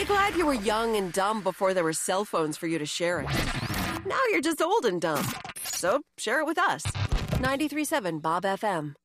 Say glad you were young and dumb before there were cell phones for you to share it. Now you're just old and dumb. So share it with us. 93.7 Bob FM.